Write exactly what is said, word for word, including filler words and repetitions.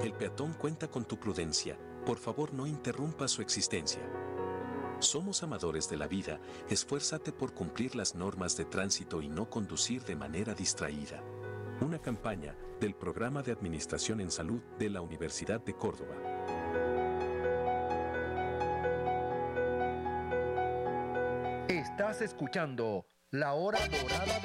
El peatón cuenta con tu prudencia. Por favor, no interrumpa su existencia. Somos amadores de la vida, esfuérzate por cumplir las normas de tránsito y no conducir de manera distraída. Una campaña del Programa de Administración en Salud de la Universidad de Córdoba. Estás escuchando La Hora Dorada de